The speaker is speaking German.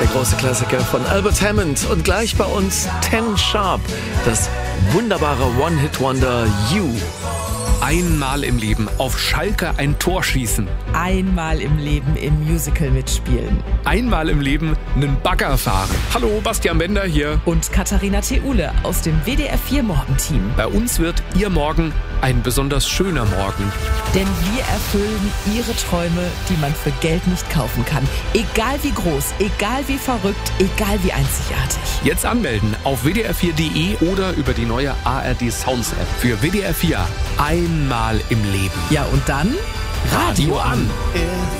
der große Klassiker von Albert Hammond. Und gleich bei uns 10 Sharp, das wunderbare One-Hit-Wonder You. Einmal im Leben auf Schalke ein Tor schießen. Einmal im Leben im Musical mitspielen. Einmal im Leben einen Bagger fahren. Hallo, Bastian Bender hier. Und Katharina Theule aus dem WDR 4 Morgenteam. Bei uns wird Ihr Morgen ein besonders schöner Morgen. Denn wir erfüllen Ihre Träume, die man für Geld nicht kaufen kann. Egal wie groß, egal wie verrückt, egal wie einzigartig. Jetzt anmelden auf wdr4.de oder über die neue ARD Sounds App. Für WDR 4 einmal im Leben. Ja, und dann Radio an.